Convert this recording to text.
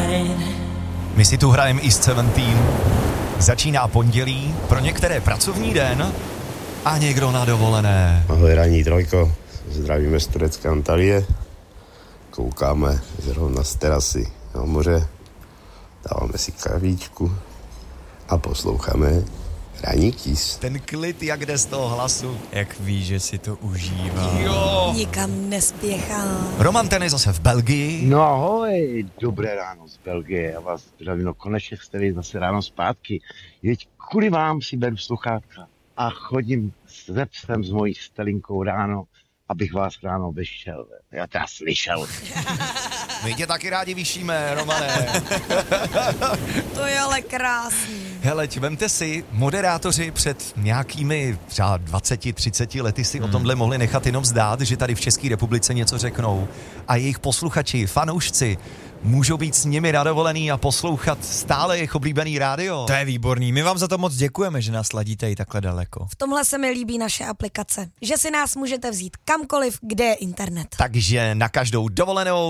My si tu hrajeme East 17. Začíná pondělí, pro některé pracovní den a někdo na dovolené. Ahoj, ranní trojko, zdravíme z Turecka Antalie. Koukáme zrovna z terasy na moře, dáváme si kavíčku a posloucháme Ranní Kiss. Ten klid, jak jde z toho hlasu. Jak ví, že si to užívá. Jo. Nikam nespěchá. Roman ten je zase v Belgii. No ahoj, dobré ráno z Belgie, já vás zdravím, no konečně jste vy zase ráno zpátky. Jeď kvůli vám si beru sluchátka a chodím se psem s mojí Stelinkou ráno, abych vás ráno vyšel, já teda slyšel. My tě taky rádi vyšíme, Romane. To je ale krásný. Hele, vemte si, moderátoři před nějakými třeba 20-30 lety si o tomhle mohli nechat jenom zdát, že tady v České republice něco řeknou. A jejich posluchači, fanoušci, můžou být s nimi na dovolený a poslouchat stále jejich oblíbený rádio. To je výborný, my vám za to moc děkujeme, že nás ladíte i takhle daleko. V tomhle se mi líbí naše aplikace, že si nás můžete vzít kamkoliv, kde je internet. Takže na každou dovolenou